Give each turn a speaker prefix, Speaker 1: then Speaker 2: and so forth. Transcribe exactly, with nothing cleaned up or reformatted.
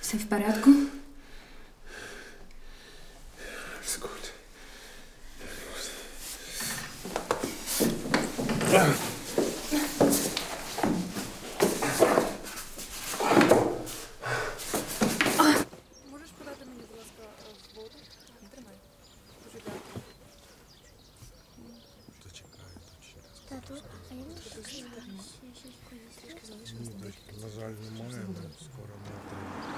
Speaker 1: Все в порядку?
Speaker 2: Все gut.
Speaker 3: Можеш подати мені, будь ласка, воду? Тримай. Дуже дякую.
Speaker 2: Зачекаю, точно.
Speaker 4: Тату, а я можу
Speaker 3: Дуже
Speaker 4: сказати,
Speaker 3: гарно.
Speaker 4: що я щось поїсти?
Speaker 3: Трішки залишилось.
Speaker 2: На жаль, немає, але скоро ми отримаємо.